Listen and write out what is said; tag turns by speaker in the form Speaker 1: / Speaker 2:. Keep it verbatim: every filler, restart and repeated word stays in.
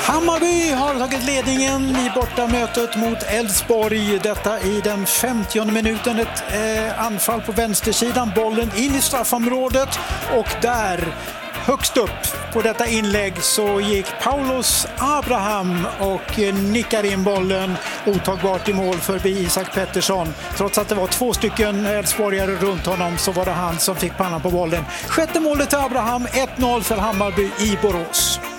Speaker 1: Hammarby har tagit ledningen i bortamötet mot Elfsborg. Detta i den femtionde minuten. Ett eh, anfall på vänstersidan. Bollen in i straffområdet. Och där, högst upp på detta inlägg, så gick Paulus Abraham och nickade in bollen otagbart i mål förbi Isak Pettersson. Trots att det var två stycken Elfsborgare runt honom så var det han som fick pannan på bollen. Sjätte målet till Abraham, ett noll för Hammarby i Borås.